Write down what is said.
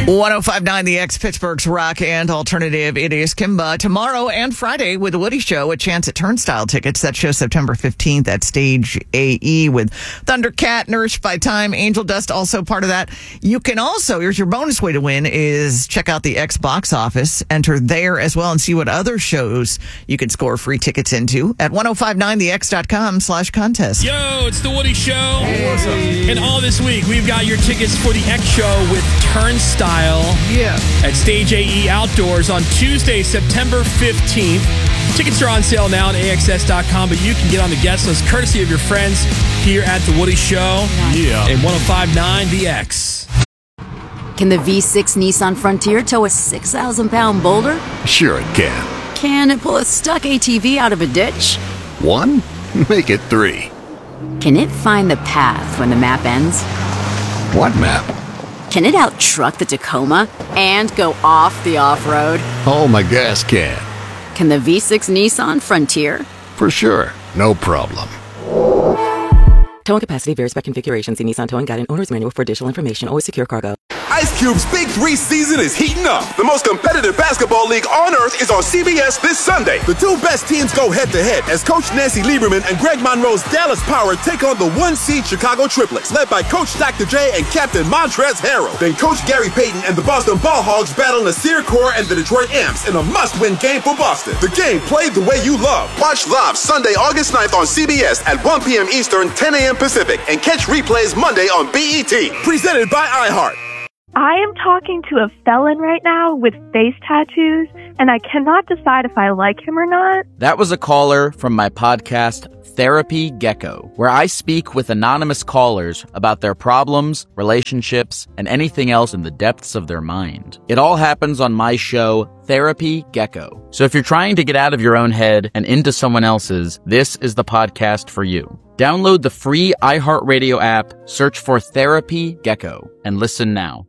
105.9 The X, Pittsburgh's rock and alternative. It is Kimba. Tomorrow and Friday with The Woody Show, a chance at Turnstile tickets. That show September 15th at Stage AE with Thundercat, Nourished by Time, Angel Dust, also part of that. You can also, here's your bonus way to win, is check out the X box office. Enter there as well and see what other shows you can score free tickets into at 1059thex.com/contest. Yo, it's The Woody Show. Hey. And all this week, we've got your tickets for the X Show with Turnstile at Stage AE Outdoors on Tuesday, September 15th. Tickets are on sale now at AXS.com, but you can get on the guest list courtesy of your friends here at The Woody Show. Yeah. And 105.9 The X. Can the V6 Nissan Frontier tow a 6,000-pound boulder? Sure it can. Can it pull a stuck ATV out of a ditch? 1? Make it 3. Can it find the path when the map ends? What map? Can it out-truck the Tacoma and go off the off-road? Oh, my gas can. Can the V6 Nissan Frontier? For sure. No problem. Towing capacity varies by configuration. See Nissan Towing Guide and Owner's Manual for additional information. Always secure cargo. Ice Cube's Big 3 season is heating up. The most competitive basketball league on earth is on CBS this Sunday. The two best teams go head-to-head as Coach Nancy Lieberman and Greg Monroe's Dallas Power take on the 1-seed Chicago Triplets, led by Coach Dr. J and Captain Montrezl Harrell. Then Coach Gary Payton and the Boston Ball Hogs battle Nasir Kaur and the Detroit Amps in a must-win game for Boston. The game played the way you love. Watch live Sunday, August 9th on CBS at 1 p.m. Eastern, 10 a.m. Pacific, and catch replays Monday on BET. Presented by iHeart. I am talking to a felon right now with face tattoos, and I cannot decide if I like him or not. That was a caller from my podcast, Therapy Gecko, where I speak with anonymous callers about their problems, relationships, and anything else in the depths of their mind. It all happens on my show, Therapy Gecko. So if you're trying to get out of your own head and into someone else's, this is the podcast for you. Download the free iHeartRadio app, search for Therapy Gecko, and listen now.